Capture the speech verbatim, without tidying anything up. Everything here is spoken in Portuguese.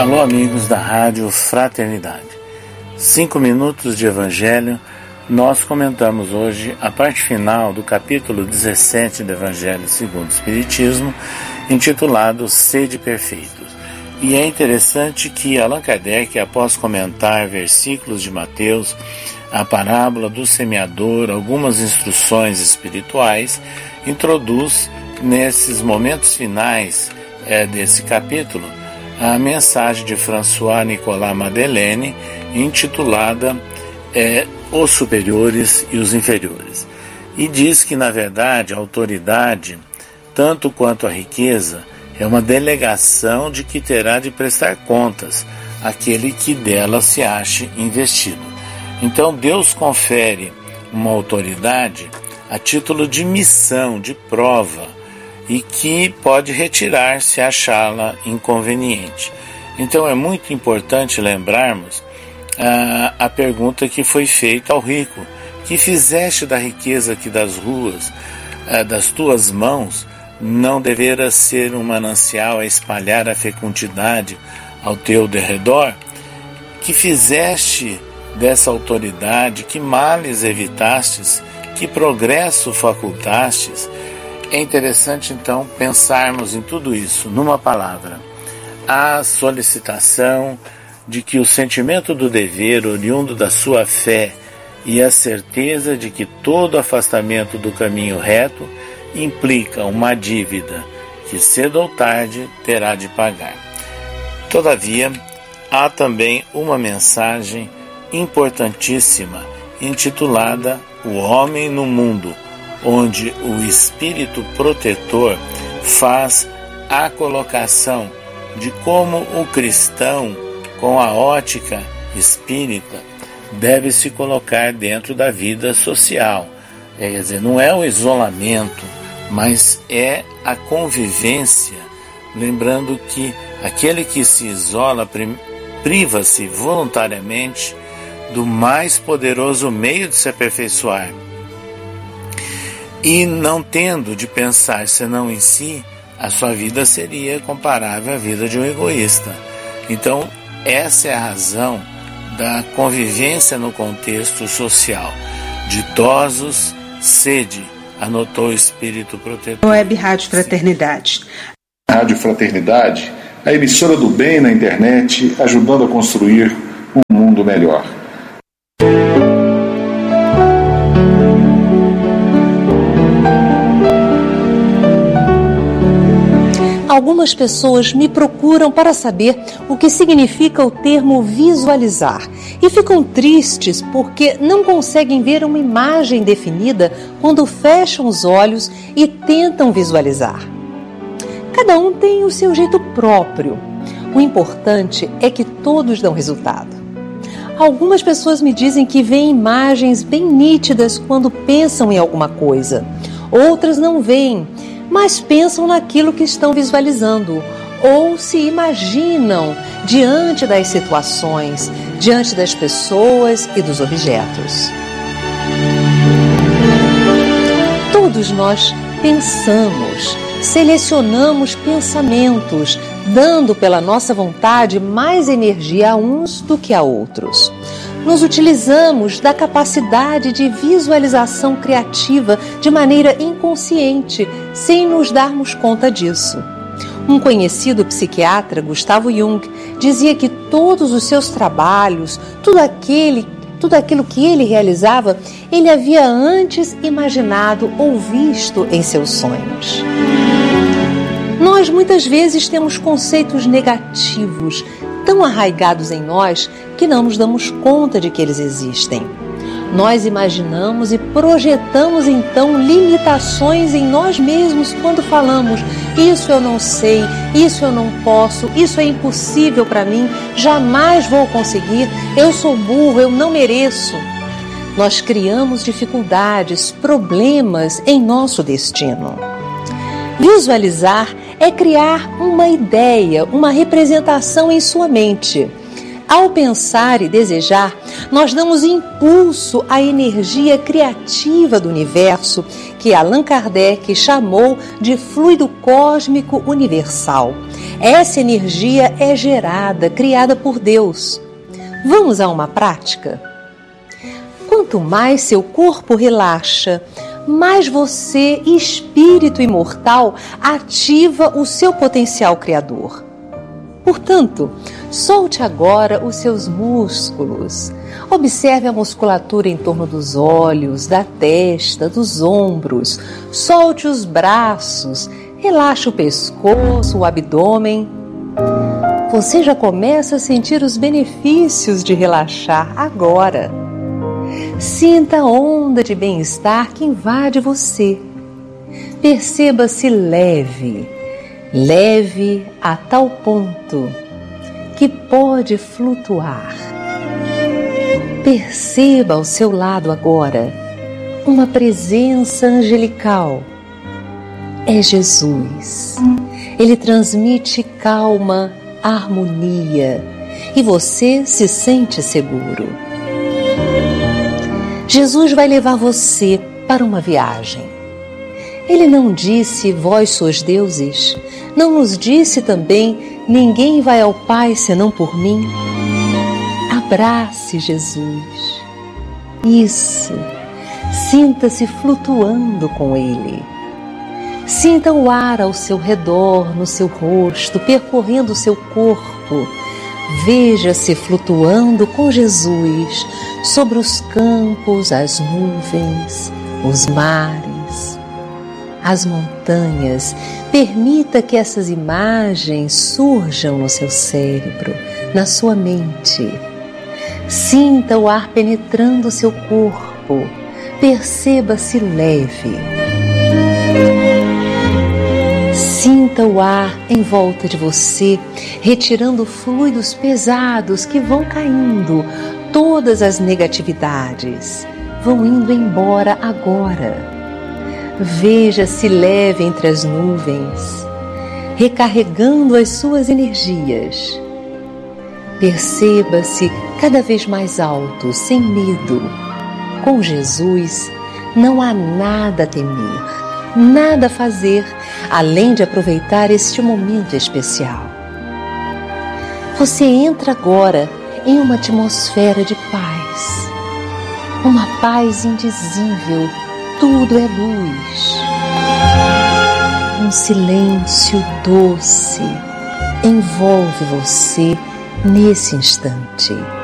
Alô, amigos da Rádio Fraternidade. Cinco minutos de Evangelho. Nós comentamos hoje a parte final do capítulo dezessete do Evangelho segundo o Espiritismo, intitulado Sede Perfeitos. E é interessante que Allan Kardec, após comentar versículos de Mateus, a parábola do semeador, algumas instruções espirituais, introduz nesses momentos finais é, desse capítulo a mensagem de François Nicolas Madeleine, intitulada é, Os Superiores e os Inferiores. E diz que, na verdade, a autoridade, tanto quanto a riqueza, é uma delegação de que terá de prestar contas àquele que dela se ache investido. Então, Deus confere uma autoridade a título de missão, de prova, e que pode retirar se achá-la inconveniente. Então é muito importante lembrarmos ah, a pergunta que foi feita ao rico: que fizeste da riqueza que das ruas, ah, das tuas mãos, não deverá ser um manancial a espalhar a fecundidade ao teu derredor? Que fizeste dessa autoridade, que males evitastes, que progresso facultastes? É interessante, então, pensarmos em tudo isso numa palavra: a solicitação de que o sentimento do dever, oriundo da sua fé, e a certeza de que todo afastamento do caminho reto implica uma dívida que cedo ou tarde terá de pagar. Todavia, há também uma mensagem importantíssima intitulada O Homem no Mundo, onde o espírito protetor faz a colocação de como o cristão, com a ótica espírita, deve se colocar dentro da vida social. Quer dizer, não é o isolamento, mas é a convivência, lembrando que aquele que se isola priva-se voluntariamente do mais poderoso meio de se aperfeiçoar. E não tendo de pensar senão em si, a sua vida seria comparável à vida de um egoísta. Então, essa é a razão da convivência no contexto social. Ditosos, sede, anotou o Espírito Protetor. Web Rádio Fraternidade. Rádio Fraternidade, a emissora do bem na internet, ajudando a construir um mundo melhor. Algumas pessoas me procuram para saber o que significa o termo visualizar e ficam tristes porque não conseguem ver uma imagem definida quando fecham os olhos e tentam visualizar. Cada um tem o seu jeito próprio. O importante é que todos dão resultado. Algumas pessoas me dizem que veem imagens bem nítidas quando pensam em alguma coisa. Outras não veem, mas pensam naquilo que estão visualizando ou se imaginam diante das situações, diante das pessoas e dos objetos. Todos nós pensamos, selecionamos pensamentos, dando pela nossa vontade mais energia a uns do que a outros. Nos utilizamos da capacidade de visualização criativa de maneira inconsciente, sem nos darmos conta disso. Um conhecido psiquiatra, Gustavo Jung, dizia que todos os seus trabalhos, tudo, aquele, tudo aquilo que ele realizava, ele havia antes imaginado ou visto em seus sonhos. Nós muitas vezes temos conceitos negativos, tão arraigados em nós que não nos damos conta de que eles existem. Nós imaginamos e projetamos então limitações em nós mesmos quando falamos: isso eu não sei, isso eu não posso, isso é impossível para mim, jamais vou conseguir, eu sou burro, eu não mereço. Nós criamos dificuldades, problemas em nosso destino. Visualizar é criar uma ideia, uma representação em sua mente. Ao pensar e desejar, nós damos impulso à energia criativa do universo, que Allan Kardec chamou de fluido cósmico universal. Essa energia é gerada, criada por Deus. Vamos a uma prática? Quanto mais seu corpo relaxa, mais você, espírito imortal, ativa o seu potencial criador. Portanto, solte agora os seus músculos. Observe a musculatura em torno dos olhos, da testa, dos ombros. Solte os braços, relaxe o pescoço, o abdômen. Você já começa a sentir os benefícios de relaxar agora. Sinta a onda de bem-estar que invade você. Perceba-se leve, leve a tal ponto que pode flutuar. Perceba ao seu lado agora uma presença angelical. É Jesus. Ele transmite calma, harmonia e você se sente seguro. Jesus vai levar você para uma viagem. Ele não disse, vós sois deuses. Não nos disse também, ninguém vai ao Pai senão por mim. Abrace Jesus. Isso. Sinta-se flutuando com Ele. Sinta o ar ao seu redor, no seu rosto, percorrendo o seu corpo. Veja-se flutuando com Jesus sobre os campos, as nuvens, os mares, as montanhas. Permita que essas imagens surjam no seu cérebro, na sua mente. Sinta o ar penetrando o seu corpo. Perceba-se leve. Sinta o ar em volta de você, retirando fluidos pesados que vão caindo. Todas as negatividades vão indo embora agora. Veja-se leve entre as nuvens, recarregando as suas energias. Perceba-se cada vez mais alto, sem medo. Com Jesus, não há nada a temer, nada a fazer, além de aproveitar este momento especial. Você entra agora em uma atmosfera de paz, uma paz indizível, tudo é luz. Um silêncio doce envolve você nesse instante.